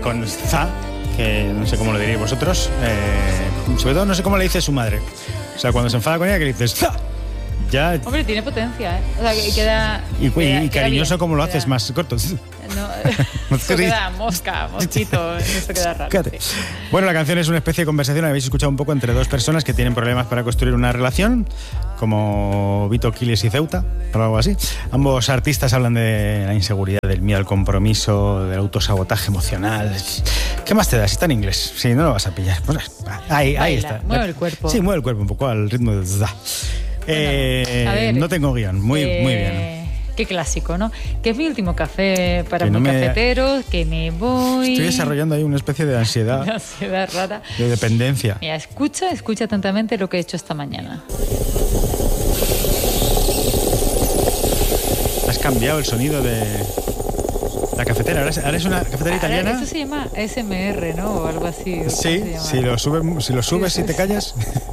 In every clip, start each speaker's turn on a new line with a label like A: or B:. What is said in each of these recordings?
A: con za, que no sé cómo lo diréis vosotros. Sobre todo no sé cómo le dice su madre. O sea, cuando se enfada con ella, que le dices za. Ya.
B: Hombre, tiene potencia, ¿eh? O sea, que queda...
A: Y
B: queda
A: cariñoso
B: bien,
A: como lo
B: queda...
A: haces, más corto.
B: No, eso queda mosquito, eso queda raro. Sí.
A: Bueno, la canción es una especie de conversación, la habéis escuchado un poco, entre dos personas que tienen problemas para construir una relación, como Vito, Quiles y Ceuta, o algo así. Ambos artistas hablan de la inseguridad, del miedo al compromiso, del autosabotaje emocional. ¿Qué más te da? Si está en inglés, si no lo vas a pillar. Pues ahí está.
B: Mueve el cuerpo.
A: Sí, mueve el cuerpo un poco al ritmo de... Bueno, a ver, no tengo guión, muy bien.
B: Qué clásico, ¿no? Que es mi último café para muy cafeteros, que me voy...
A: Estoy desarrollando ahí una especie de ansiedad.
B: Una ansiedad rara.
A: De dependencia.
B: Mira, escucha atentamente lo que he hecho esta mañana.
A: Has cambiado el sonido de la cafetera. Ahora es una cafetera italiana.
B: Esto se llama SMR, ¿no? O algo así.
A: Sí, si lo subes y te callas...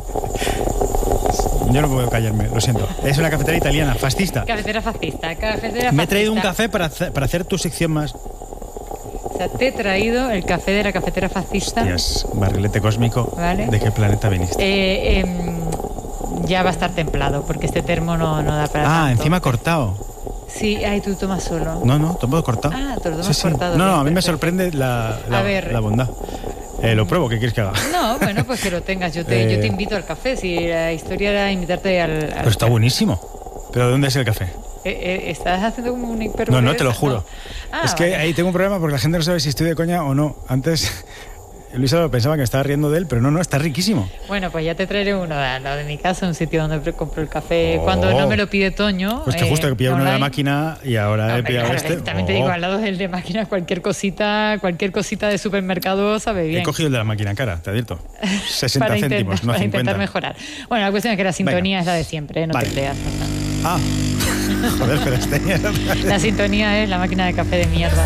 A: Yo no puedo callarme, lo siento. Es una cafetera italiana, fascista.
B: Cafetera fascista.
A: Me he traído un café para hacer tu sección más.
B: O sea, te he traído el café de la cafetera fascista.
A: Hostias, barrilete cósmico. ¿Vale? ¿De qué planeta viniste?
B: Ya va a estar templado, porque este termo no da para tanto.
A: Encima cortado.
B: Sí, tú tomas solo.
A: No, todo cortado.
B: Te lo tomas cortado.
A: No, a mí me sorprende la bondad. Lo pruebo, ¿qué quieres que haga?
B: No, bueno, pues que lo tengas. Yo te invito al café. Si la historia era invitarte al
A: Pero está buenísimo. ¿Pero dónde es el café?
B: ¿Estás haciendo como un hiperboleza?
A: No, te lo juro. Es que ahí tengo un problema porque la gente no sabe si estoy de coña o no. Antes... Luisa lo pensaba que me estaba riendo de él, pero no, está riquísimo.
B: Bueno, pues ya te traeré uno al lado de mi casa, un sitio donde compro el café cuando no me lo pide Toño.
A: Pues que justo he pillado uno de la máquina y ahora he pillado este.
B: También te digo, al lado del de máquina, cualquier cosita de supermercado sabe bien.
A: He cogido el de la máquina cara, te advierto. 60 céntimos, no 50.
B: Para intentar mejorar. Bueno, la cuestión es que la sintonía es la de siempre, no te creas.
A: Joder, pero
B: la sintonía es la máquina de café de mierda.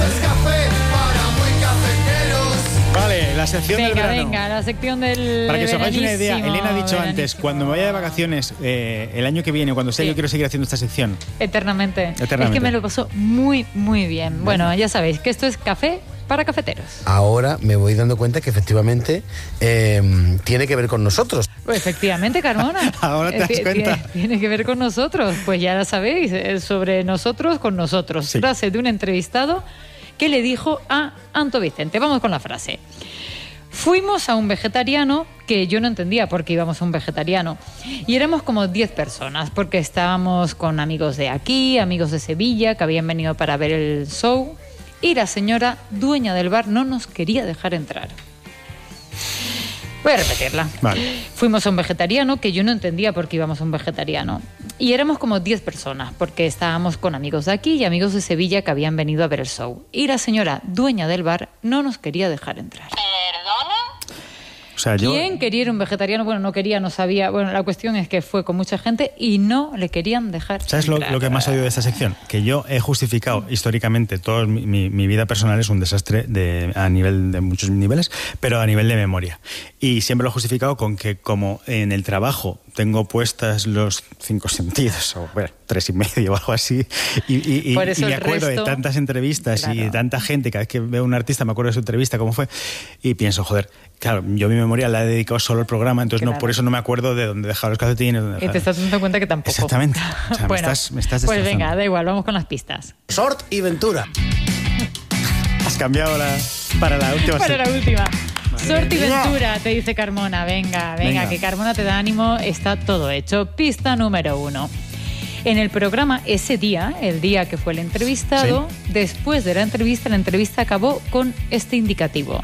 A: Vale, la sección del verano.
B: Venga, la sección del
A: Para que os hagáis una idea, Elena ha dicho
B: veranísimo.
A: antes, cuando me vaya de vacaciones el año que viene, cuando sea, yo quiero seguir haciendo esta sección.
B: Eternamente. Es que me lo pasó muy, muy bien. Bueno, ya sabéis que esto es café para cafeteros.
C: Ahora me voy dando cuenta que efectivamente tiene que ver con nosotros.
B: Pues efectivamente, Carmona.
A: Ahora te das cuenta.
B: Tiene que ver con nosotros. Pues ya la sabéis, es sobre nosotros con nosotros. Sí. Frase de un entrevistado que le dijo a Anto Vicente. Vamos con la frase. Fuimos a un vegetariano que yo no entendía por qué íbamos a un vegetariano. Y éramos como 10 personas, porque estábamos con amigos de aquí, amigos de Sevilla, que habían venido para ver el show. Y la señora dueña del bar no nos quería dejar entrar. Voy a repetirla.
A: Vale.
B: Fuimos a un vegetariano que yo no entendía por qué íbamos a un vegetariano. Y éramos como 10 personas, porque estábamos con amigos de aquí y amigos de Sevilla que habían venido a ver el show. Y la señora dueña del bar no nos quería dejar entrar.
D: ¿Perdona?
A: O sea,
B: ¿Quién quería ir un vegetariano? Bueno, no quería, no sabía. Bueno, la cuestión es que fue con mucha gente y no le querían dejar
A: ¿Sabes
B: entrar?
A: lo que más odio de esta sección? Que yo he justificado históricamente toda mi vida personal es un desastre a nivel de muchos niveles, pero a nivel de memoria. Y siempre lo he justificado con que como en el trabajo tengo puestas los 5 sentidos, o bueno, 3 y medio o algo así, y me acuerdo de tantas entrevistas y de tanta gente, cada vez que veo a un artista me acuerdo de su entrevista, cómo fue, y pienso, joder, claro, yo mi memoria la he dedicado solo al programa, entonces no, por eso no me acuerdo de dónde dejar los calcetines.
B: Y te estás dando cuenta que tampoco.
A: Exactamente. O sea,
B: bueno,
A: me estás destrozando.
B: Pues venga, da igual, vamos con las pistas.
C: Sort y Ventura.
A: Has cambiado para la última.
B: Para la última. Sort y Ventura, te dice Carmona. Venga, que Carmona te da ánimo, está todo hecho. Pista número 1. En el programa ese día, el día que fue el entrevistado, sí. Después de la entrevista acabó con este indicativo.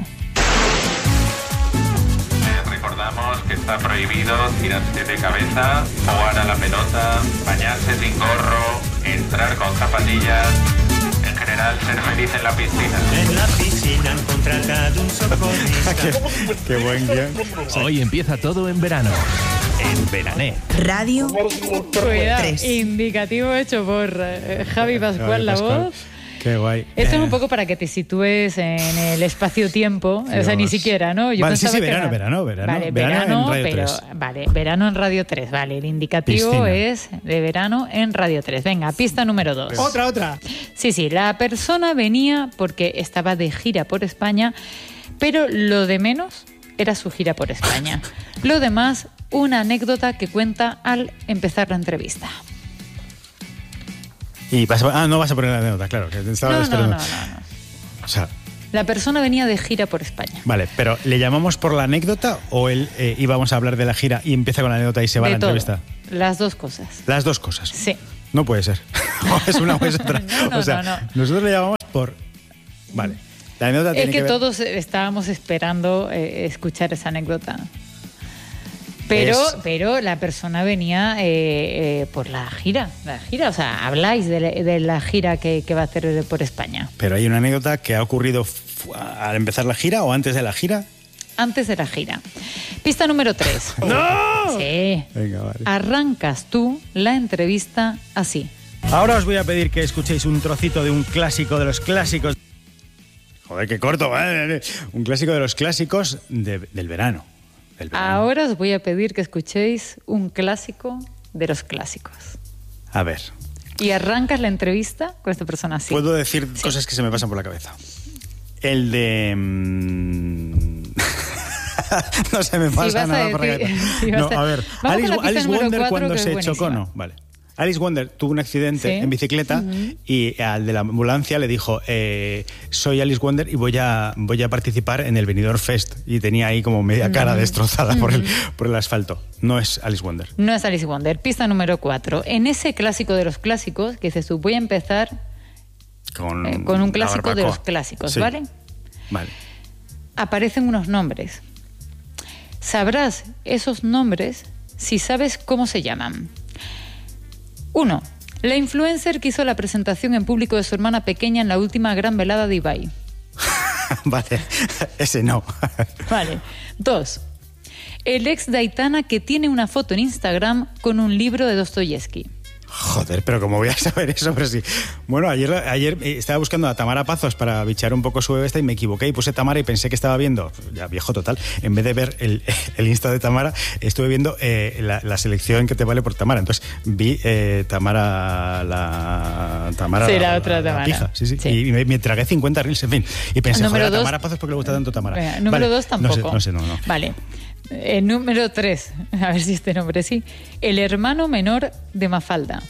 E: Recordamos que está prohibido tirarse de cabeza, jugar a la pelota, bañarse sin gorro, entrar con zapatillas, en general ser feliz en la piscina.
F: En la piscina han contratado un socorrista.
A: Qué buen guión.
G: Hoy empieza todo en verano. En Verané.
H: Radio 3.
B: Indicativo hecho por Javi Pascual, la voz.
A: Qué guay.
B: Esto es un poco para que te sitúes en el espacio-tiempo, o sea, ni siquiera, ¿no?
A: Vale, sí,
B: verano.
A: Vale,
B: verano
A: en Radio
B: pero
A: 3.
B: vale, verano en Radio 3, vale. El indicativo
A: Piscina.
B: es de verano en Radio 3. Venga, pista número 2.
A: Otra.
B: Sí, la persona venía porque estaba de gira por España, pero lo de menos era su gira por España. Lo demás, una anécdota que cuenta al empezar la entrevista.
A: Y no vas a poner la anécdota, claro, que te estaba esperando.
B: No.
A: O sea,
B: La persona venía de gira por España.
A: vale, pero ¿le llamamos por la anécdota o él íbamos a hablar de la gira y empieza con la anécdota y se va a la
B: De todo.
A: entrevista?
B: Las dos cosas.
A: Las dos cosas.
B: Sí.
A: No puede ser. O es una o es otra.
B: No,
A: o sea,
B: no.
A: nosotros le llamamos por... Vale. La anécdota
B: Es
A: tiene
B: que
A: ver...
B: todos estábamos esperando escuchar esa anécdota. Pero la persona venía por la gira. O sea, habláis de la gira que va a hacer por España.
A: Pero hay una anécdota que ha ocurrido al empezar la gira o antes de la gira.
B: Antes de la gira. Pista número 3.
A: ¡No!
B: Sí.
A: Venga, vale.
B: Arrancas tú la entrevista así.
A: Ahora os voy a pedir que escuchéis un trocito de un clásico de los clásicos. Joder, qué corto, ¿vale? Un clásico de los clásicos del verano.
B: Ahora os voy a pedir que escuchéis un clásico de los clásicos.
A: A ver.
B: Y arrancas la entrevista con esta persona así.
A: Puedo decir cosas que se me pasan por la cabeza. El de... no se me pasa nada por la cabeza. No, a ver. Alice Wonder cuando se chocó, no. Vale. Alice Wonder tuvo un accidente en bicicleta y al de la ambulancia le dijo soy Alice Wonder y voy a participar en el Benidorm Fest, y tenía ahí como media cara destrozada por el asfalto. No es Alice Wonder.
B: No es Alice Wonder. Pista número 4. En ese clásico de los clásicos, que dices tú, voy a empezar con un clásico de los clásicos,
A: sí.
B: ¿vale?
A: Vale.
B: Aparecen unos nombres. Sabrás esos nombres si sabes cómo se llaman. 1. La influencer que hizo la presentación en público de su hermana pequeña en la última gran velada de Ibai.
A: Vale, ese no.
B: Vale. 2. El ex de Aitana que tiene una foto en Instagram con un libro de Dostoyevsky.
A: Joder, pero ¿cómo voy a saber eso? Pero sí. Bueno, ayer estaba buscando a Tamara Pazos para bichear un poco su bebé y me equivoqué y puse Tamara y pensé que estaba viendo, ya viejo total, en vez de ver el Insta de Tamara, estuve viendo la selección que te vale por Tamara. Entonces vi Tamara,
B: sí, la otra Tamara.
A: Pija. Sí. Y me tragué 50 reels, en fin. Y pensé,
B: Número
A: joder, a
B: 2,
A: Tamara Pazos, ¿por qué le gusta tanto Tamara?
B: Venga, número 2 tampoco.
A: No sé.
B: Vale. Número 3, a ver si este nombre sí. El hermano menor de Mafalda.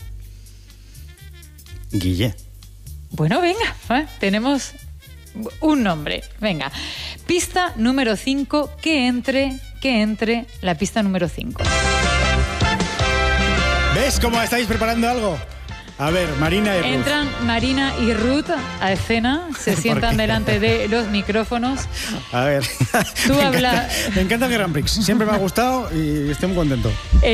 A: Guille.
B: Bueno, venga, tenemos un nombre. Venga. Pista número 5, que entre la pista número 5.
A: ¿Ves cómo estáis preparando algo? A ver, Marina y Ruth.
B: Entran Marina y Ruth a escena, se sientan delante de los micrófonos.
A: A ver,
B: Tú habla...
A: me encanta el Grand Prix, siempre me ha gustado y estoy muy contento.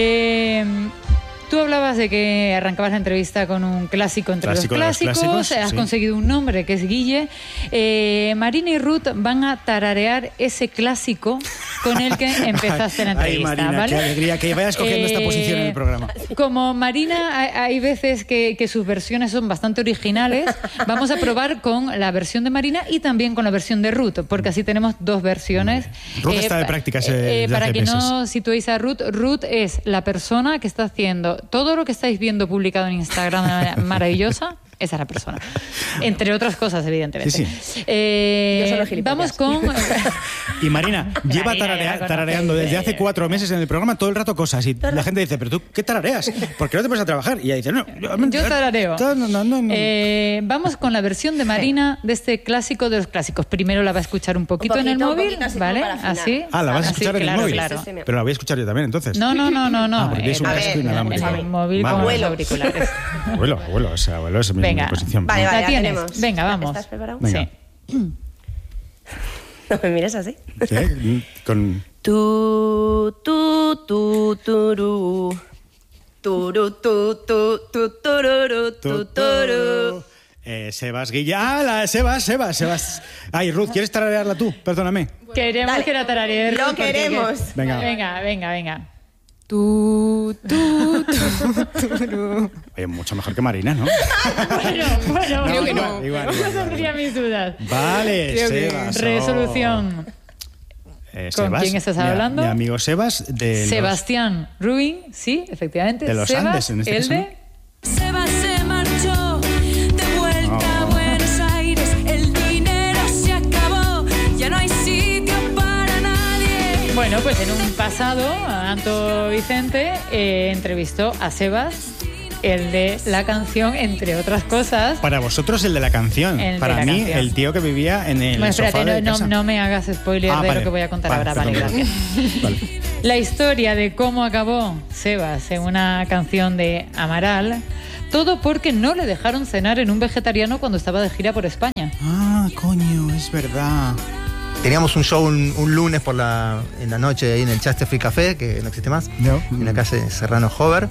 B: Tú hablabas de que arrancabas la entrevista con un clásico entre los clásicos. Has conseguido un nombre que es Guille. Marina y Ruth van a tararear ese clásico con el que empezaste la entrevista.
A: Ay, Marina,
B: ¿vale?
A: qué alegría que vayas cogiendo esta posición en el programa.
B: Como Marina, hay veces que sus versiones son bastante originales. Vamos a probar con la versión de Marina y también con la versión de Ruth, porque así tenemos dos versiones.
A: Ruth está de prácticas
B: para
A: hace
B: que
A: meses.
B: no situéis a Ruth, Ruth es la persona que está haciendo todo lo que estáis viendo publicado en Instagram de manera maravillosa. Esa es la persona. Entre otras cosas, evidentemente.
A: Sí.
D: Yo solo gilipollas.
B: Vamos con...
A: Y Marina lleva
B: Marina ya la
A: tarareando
B: conoce.
A: desde hace 4 meses en el programa todo el rato cosas. Y la gente dice, ¿pero tú qué tarareas? ¿Por qué no te pones a trabajar? Y ella dice, no.
B: Yo tarareo.
A: No.
B: Vamos con la versión de Marina de este clásico de los clásicos. Primero la va a escuchar un poquito en el móvil,
D: así
B: ¿vale?
D: como para afinar.
B: Así.
A: Ah, la vas a
B: Así,
A: escuchar en el
B: claro,
A: móvil.
B: claro.
D: Sí,
A: Pero la voy a escuchar yo también, entonces.
B: No.
A: porque tienes un casco inalámbrico.
B: En el móvil
A: Vale.
B: con los
D: Abuelo.
B: auriculares.
A: Abuelo, esa es mi
B: Venga.
A: posición.
D: Vale,
B: La
D: ya
B: tienes.
D: tenemos.
B: Venga, vamos.
D: ¿Estás preparado?
A: Venga.
B: Sí.
D: No me mires así.
A: ¿Sí? Con...
D: Tu, turu. Turu, tururu, turu.
A: Sebas Guilla. Sebas. Ay, Ruth, ¿quieres tararearla tú? Perdóname.
B: Queremos
D: Dale.
B: que la tararees.
D: Lo
B: porque-
D: queremos.
A: Venga.
B: Venga.
A: Oye, mucho mejor que Marina, ¿no?
B: Bueno,
A: Creo que
B: no.
A: Igual.
B: Tendría mis dudas.
A: Vale,
B: Creo que
A: Sebas.
B: resolución. ¿Con
A: Sebas,
B: quién estás hablando?
A: Mi amigo Sebas de
B: Sebastián Rubin, sí, efectivamente.
A: De los
B: Sebas,
A: Andes, en este
B: el
A: caso,
B: de...
H: Sebas se marchó de vuelta a Buenos Aires. El dinero se acabó, ya no hay sitio para nadie.
B: Bueno, pues en un pasado, Anto Vicente entrevistó a Sebas, el de la canción, entre otras cosas.
A: Para vosotros el de la canción.
B: El de
A: Para
B: la
A: mí,
B: canción.
A: el tío que vivía en el
B: Bueno,
A: sofá
B: espérate,
A: de casa.
B: no me hagas spoiler de
A: vale.
B: lo que voy a contar ahora. Vale,
A: perdón.
B: gracias.
A: Vale.
B: La historia de cómo acabó Sebas en una canción de Amaral, todo porque no le dejaron cenar en un vegetariano cuando estaba de gira por España.
A: Ah, coño, es verdad.
I: Teníamos un show un lunes en la noche ahí en el Chester Free Café, que no existe más,
A: No.
I: en la calle Serrano Hover.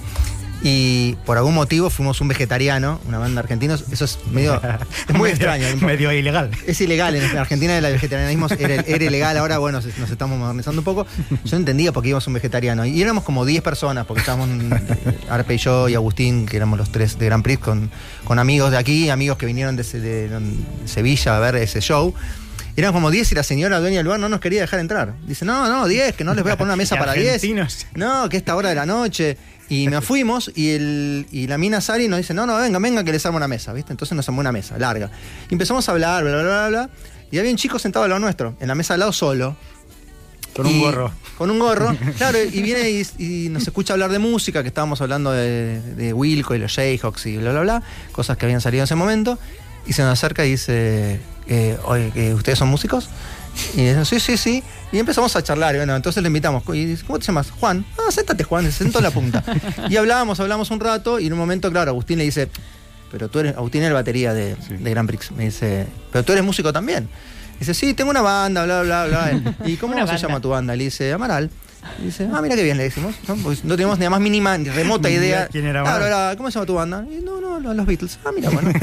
I: Y por algún motivo fuimos un vegetariano, una banda de argentinos. Eso es es muy extraño.
A: Medio ilegal.
I: Es ilegal, en Argentina el vegetarianismo era ilegal, ahora bueno, nos estamos modernizando un poco. Yo no entendía por qué íbamos un vegetariano. Y éramos como 10 personas, porque estábamos Arpe y yo y Agustín, que éramos los tres de Grand Prix, con amigos de aquí, amigos que vinieron de Sevilla a ver ese show. Eran como 10 y la señora dueña del lugar no nos quería dejar entrar. Dice, no, 10, que no les voy a poner una mesa para 10.
A: Argentinos.
I: No, que esta hora de la noche. Y nos fuimos y la mina Sari nos dice, no, venga, que les armo una mesa, ¿viste? Entonces nos armó una mesa larga. Y empezamos a hablar, bla. Y había un chico sentado al lado nuestro, en la mesa al lado solo.
A: Con un gorro.
I: Con un gorro, claro, y viene y nos escucha hablar de música, que estábamos hablando de Wilco y los Jayhawks y bla, cosas que habían salido en ese momento. Y se nos acerca y dice, oye, ¿ustedes son músicos? Y dice, sí. Y empezamos a charlar. Y bueno, entonces le invitamos. Y dice, ¿cómo te llamas? Juan. Ah, séntate, Juan. Se sentó en la punta. Y hablamos un rato. Y en un momento, claro, Agustín le dice, pero tú eres... Agustín era el batería de Grand Prix. Me dice, pero tú eres músico también. Dice, sí, tengo una banda, bla. ¿Y cómo se llama tu banda? Le dice, Amaral. Y dice, mira qué bien, le decimos. No, pues no teníamos ni la más mínima ni remota idea.
A: ¿Quién era
I: Claro,
A: Amaral?
I: ¿cómo se llama tu banda? Y no, los Beatles. Ah, mira, bueno.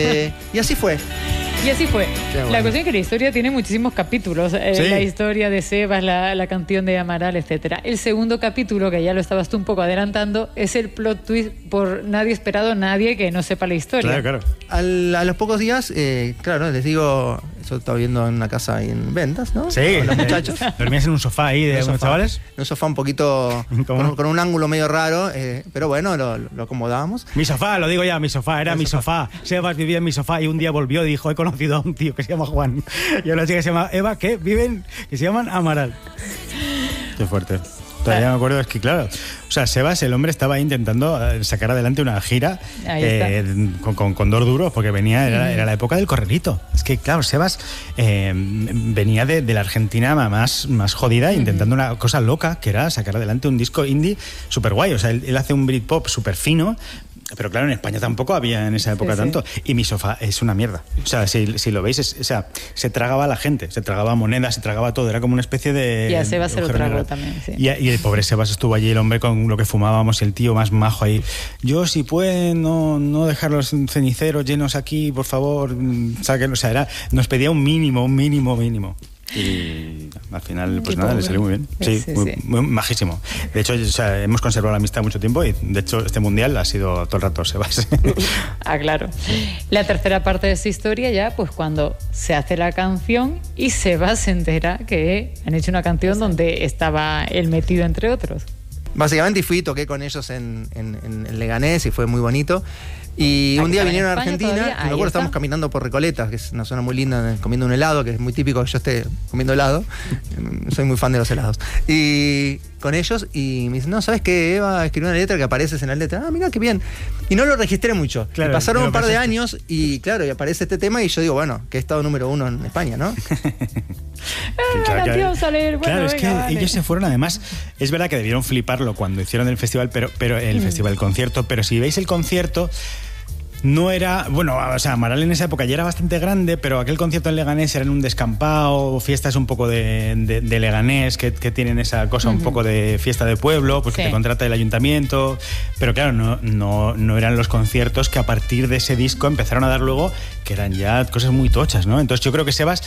I: Y así fue.
B: Y así fue.
I: Qué bueno.
B: La cuestión es que la historia tiene muchísimos capítulos.
A: Sí.
B: La historia de Sebas, la canción de Amaral, etcétera. El segundo capítulo, que ya lo estabas tú un poco adelantando, es el plot twist por nadie esperado, nadie que no sepa la historia.
A: Claro.
I: A los pocos días, claro, les digo, yo estaba viviendo en una casa ahí en Ventas, ¿no?
A: Sí,
I: Con los muchachos.
A: dormías en un sofá ahí de unos chavales.
I: En un sofá un poquito con un ángulo medio raro, pero bueno, lo acomodábamos.
A: Mi sofá, lo digo ya, mi sofá, era mi sofá. Sebas vivía en mi sofá y un día volvió y dijo, he conocido a un tío que se llama Juan y a una chica que se llama Eva que se llaman Amaral. Qué fuerte. Todavía me acuerdo, es que claro, o sea, Sebas, el hombre estaba intentando sacar adelante una gira con dos duros, porque era la época del corralito. Es que claro, Sebas venía de la Argentina más jodida, intentando una cosa loca, que era sacar adelante un disco indie súper guay. O sea, él hace un Britpop súper fino. Pero claro, en España tampoco había en esa época tanto. Y mi sofá es una mierda. O sea, si lo veis, se tragaba a la gente, se tragaba monedas, se tragaba todo. Era como una especie de...
B: Y a Sebas se lo tragó también, sí.
A: Y el pobre Sebas estuvo allí, el hombre con lo que fumábamos, el tío más majo ahí. Yo, si pueden, no dejar los ceniceros llenos aquí, por favor, saquen. O sea, nos pedía un mínimo. Y al final, pues nada, le salió muy bien. Sí, muy majísimo. De hecho, hemos conservado la amistad mucho tiempo y de hecho este mundial ha sido todo el rato Sebas.
B: Ah, claro. La tercera parte de esta historia ya, pues cuando se hace la canción y Sebas se entera que han hecho una canción donde estaba él metido entre otros.
I: Básicamente fui y toqué con ellos en Leganés y fue muy bonito. Y un día vinieron a Argentina, y me acuerdo, estábamos caminando por Recoleta, que es una zona muy linda, comiendo un helado, que es muy típico que yo esté comiendo helado. Soy muy fan de los helados. Y con ellos, y me dicen, no, ¿sabes qué? Eva escribió una letra que apareces en la letra. Ah, mira qué bien. Y no lo registré mucho.
A: Claro,
I: y pasaron un par de años y claro, y aparece este tema y yo digo, bueno, que he estado número 1 en España, ¿no?
B: La canción sale, bueno,
A: claro, es
B: venga,
A: que
B: vale.
A: ellos se fueron, además, es verdad que debieron fliparlo cuando hicieron el festival, pero el concierto, pero si veis el concierto, no era, bueno, o sea, Amaral en esa época ya era bastante grande, pero aquel concierto en Leganés era en un descampado, fiestas un poco de Leganés, que tienen esa cosa un poco de fiesta de pueblo, pues que te contrata el ayuntamiento, pero claro, no eran los conciertos que a partir de ese disco empezaron a dar luego, que eran ya cosas muy tochas, ¿no? Entonces yo creo que Sebas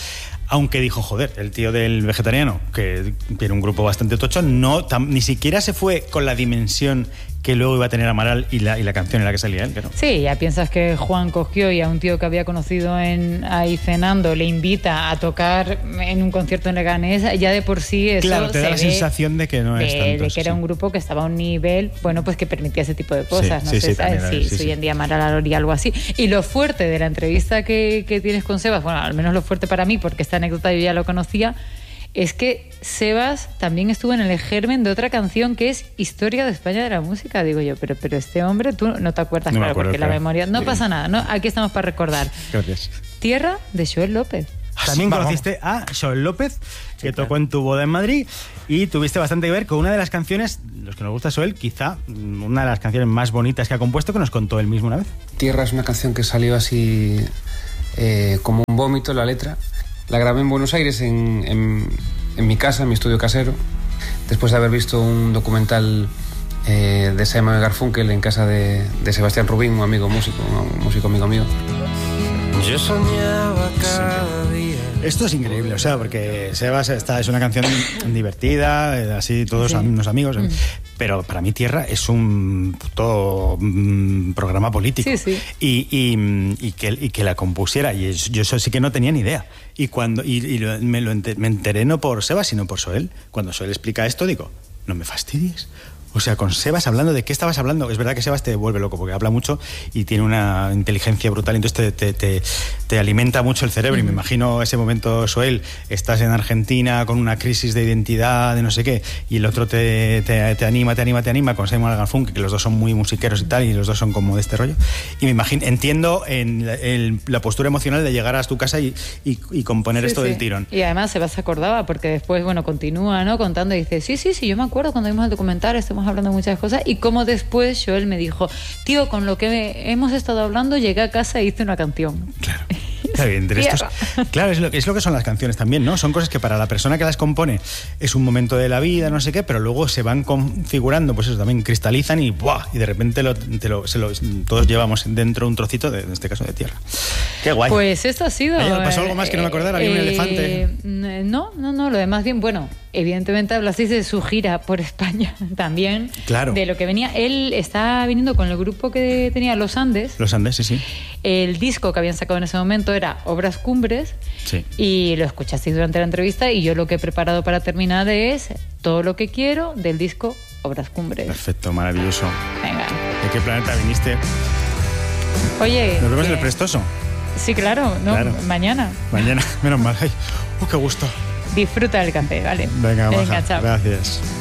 A: Aunque dijo, joder, el tío del Vegetariano, que tiene un grupo bastante tocho, ni siquiera se fue con la dimensión que luego iba a tener Amaral y la canción en la que salía él. ¿No?
B: Sí, ya piensas que Juan cogió y a un tío que había conocido ahí cenando le invita a tocar en un concierto en Leganés, ya de por sí eso
A: claro, te da la sensación de que no es tanto.
B: De que era un grupo que estaba a un nivel, bueno, pues que permitía ese tipo de cosas. No sé, ¿sabes? Si hoy en día Amaral haría algo así. Y lo fuerte de la entrevista que tienes con Sebas, bueno, al menos lo fuerte para mí, porque esta anécdota yo ya lo conocía, es que Sebas también estuvo en el germen de otra canción que es Historia de España de la Música. Digo yo, pero este hombre, tú no te acuerdas,
A: no
B: claro,
A: acuerdo,
B: porque
A: claro.
B: La memoria... No pasa nada, ¿no? Aquí estamos para recordar.
A: Gracias.
B: Tierra de Joel López.
A: También conociste a Joel López, que tocó en tu boda en Madrid, y tuviste bastante que ver con una de las canciones, los que nos gusta Joel, quizá una de las canciones más bonitas que ha compuesto, que nos contó él mismo una vez.
J: Tierra es una canción que salió así como un vómito, la letra. La grabé en Buenos Aires, en mi casa, en mi estudio casero, después de haber visto un documental de Simon y Garfunkel en casa de Sebastián Rubín, un músico amigo mío.
K: Yo soñaba cada día.
A: Esto es increíble, o sea, porque Sebas es una canción divertida, así todos unos amigos, pero para mí Tierra es un puto programa político.
B: Sí.
A: Y que la compusiera, y yo eso sí que no tenía ni idea. Y cuando me enteré no por Sebas, sino por Joel. Cuando Joel explica esto, digo, no me fastidies. O sea, con Sebas hablando, ¿de qué estabas hablando? Es verdad que Sebas te vuelve loco porque habla mucho y tiene una inteligencia brutal, entonces te alimenta mucho el cerebro. Y me imagino ese momento, Joel, estás en Argentina con una crisis de identidad, de no sé qué, y el otro te anima con Simon Garfunkel, que los dos son muy musiqueros y tal, y los dos son como de este rollo. Y me imagino, entiendo en la postura emocional de llegar a tu casa y componer esto del tirón.
B: Y además Sebas se acordaba porque después, bueno, continúa, ¿no? Contando y dice, sí, yo me acuerdo cuando vimos el documental, estamos hablando de muchas cosas, y como después Joel me dijo, tío, con lo que hemos estado hablando, llegué a casa e hice una canción.
A: Claro. Claro, es lo que son las canciones también, ¿no? Son cosas que para la persona que las compone es un momento de la vida, no sé qué, pero luego se van configurando, pues eso, también cristalizan y ¡buah! Y de repente todos llevamos dentro un trocito, en este caso de tierra. ¡Qué guay!
B: Pues esto ha sido...
A: ¿Pasó algo más que no me acordara? ¿Había un elefante?
B: No, lo demás bien, bueno, evidentemente hablasteis de su gira por España también,
A: claro,
B: de lo que venía. Él está viniendo con el grupo que tenía Los Andes.
A: Los Andes, sí.
B: El disco que habían sacado en ese momento era Obras Cumbres,
A: sí,
B: y lo escuchasteis durante la entrevista, y yo lo que he preparado para terminar es Todo lo que quiero del disco Obras Cumbres.
A: Perfecto, maravilloso.
B: Venga.
A: ¿De qué planeta viniste?
B: Oye,
A: ¿nos vemos en el Prestoso?
B: Sí, claro, no,
A: claro.
B: Mañana,
A: menos mal. Ay, qué gusto.
B: Disfruta del café, vale.
A: Venga,
B: chao.
A: Gracias.